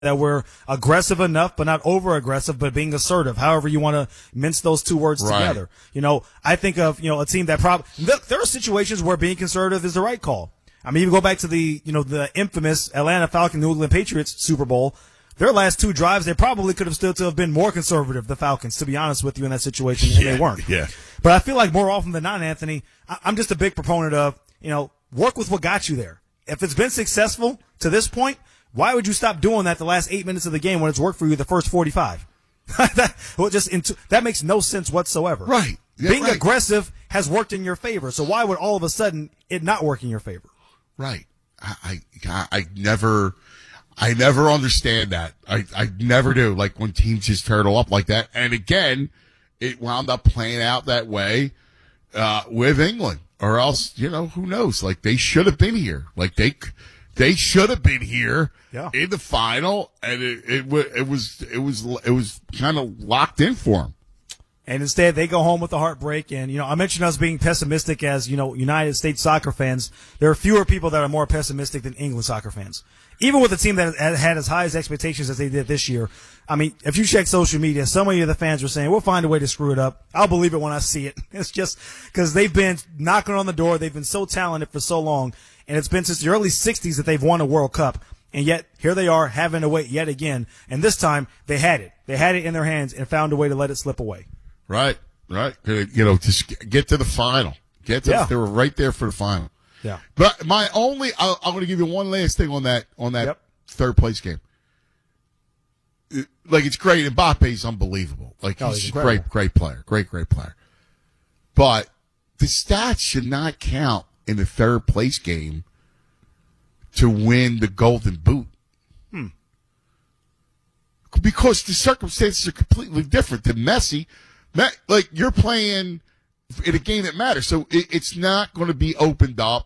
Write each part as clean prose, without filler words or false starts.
that we're aggressive enough, but not over aggressive, but being assertive, however you want to mince those two words together. I think of, a team that there are situations where being conservative is the right call. I mean, you go back to the infamous Atlanta Falcons, New England Patriots Super Bowl. Their last two drives, they probably could have still to have been more conservative, the Falcons, to be honest with you, in that situation, and they weren't. Yeah. But I feel like more often than not, Anthony, I'm just a big proponent of, work with what got you there. If it's been successful to this point, why would you stop doing that the last 8 minutes of the game when it's worked for you the first 45? That makes no sense whatsoever. Right. Yeah, Being aggressive has worked in your favor, so why would all of a sudden it not work in your favor? Right. I never understand that. I never do. Like when teams just turtle up like that. And again, it wound up playing out that way with England, or else, who knows? Like they should have been here. Like they should have been here in the final, and it was kind of locked in for them. And instead, they go home with a heartbreak. And, I mentioned us being pessimistic as, United States soccer fans. There are fewer people that are more pessimistic than England soccer fans. Even with a team that had as high as expectations as they did this year. I mean, if you check social media, so many of the fans were saying, we'll find a way to screw it up. I'll believe it when I see it. It's just because they've been knocking on the door. They've been so talented for so long. And it's been since the early 60s that they've won a World Cup. And yet, here they are having to wait yet again. And this time, they had it. They had it in their hands and found a way to let it slip away. Right. Just get to the final. They were right there for the final. Yeah. But I'm going to give you one last thing on that third place game. It's great. Mbappe's unbelievable. He's a great player. Great player. But the stats should not count in the third place game to win the Golden Boot. Because the circumstances are completely different than Messi. You're playing in a game that matters, so it's not going to be opened up.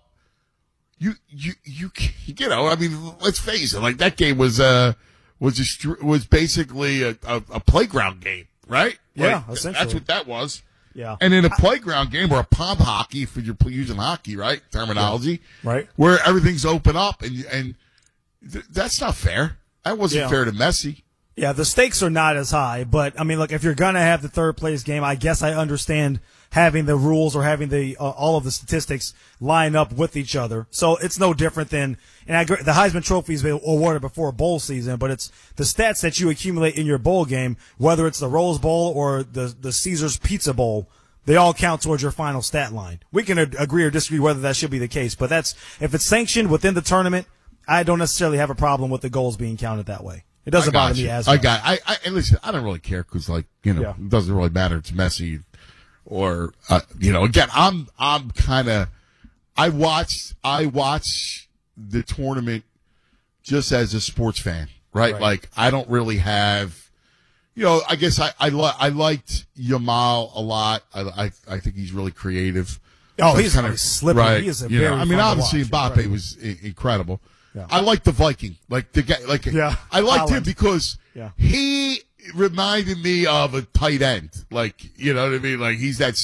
Let's face it. That game was basically a playground game, right? Yeah, essentially. That's what that was. Yeah. And in a playground game, or a pond hockey, if you're using hockey, right? Terminology. Yeah. Right. Where everything's open up, and that's not fair. That wasn't fair to Messi. Yeah, the stakes are not as high, but I mean, look, if you're gonna have the third place game, I guess I understand having the rules or having the all of the statistics line up with each other. So it's no different than, and I agree, the Heisman Trophy is awarded before a bowl season, but it's the stats that you accumulate in your bowl game, whether it's the Rose Bowl or the Caesar's Pizza Bowl. They all count towards your final stat line. We can agree or disagree whether that should be the case, but if it's sanctioned within the tournament, I don't necessarily have a problem with the goals being counted that way. It doesn't bother me as much. And listen, I don't really care because, it doesn't really matter. It's Messi or, again, I watch the tournament just as a sports fan, right? I don't really have, I guess I liked Yamal a lot. I think he's really creative. Oh, he's kind of slippery. Right. He is a very obviously Mbappe was incredible. Yeah. I like the Viking, the guy. I liked him because he reminded me of a tight end, you know what I mean? He's that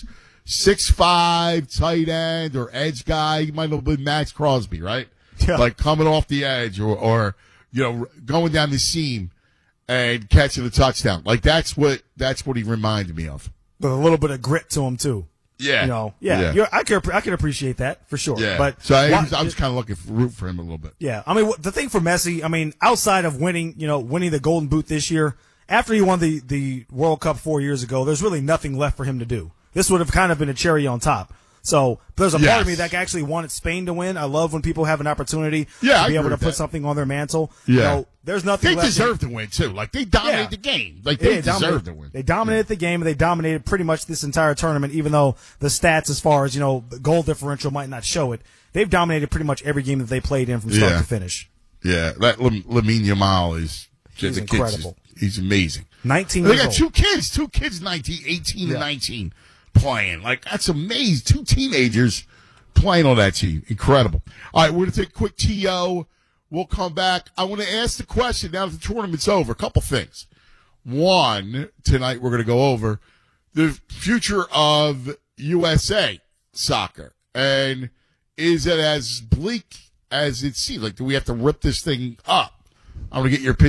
6'5" tight end or edge guy. He might have been Max Crosby, right? Yeah. Coming off the edge or going down the seam and catching a touchdown. That's what he reminded me of. With a little bit of grit to him too. Yeah. I can appreciate that for sure. Yeah. But so I was kind of looking root for him a little bit. Yeah. I mean, the thing for Messi, outside of winning the Golden Boot this year, after he won the World Cup 4 years ago, there's really nothing left for him to do. This would have kind of been a cherry on top. So there's a part of me that actually wanted Spain to win. I love when people have an opportunity to be able to put something on their mantle. Yeah. There's nothing left. They deserve to win, too. They dominated the game. They deserve to win. They dominated the game, and they dominated pretty much this entire tournament, even though the stats as far as, the goal differential might not show it. They've dominated pretty much every game that they played in from start to finish. Yeah. That Lamine Yamal is just incredible. He's amazing. 19 years old. They got two kids, 18 and 19. Playing. That's amazing. Two teenagers playing on that team. Incredible. All right, we're going to take a quick TO. We'll come back. I want to ask the question now that the tournament's over. A couple things. One, tonight we're going to go over the future of USA soccer. And is it as bleak as it seems? Do we have to rip this thing up? I'm gonna get your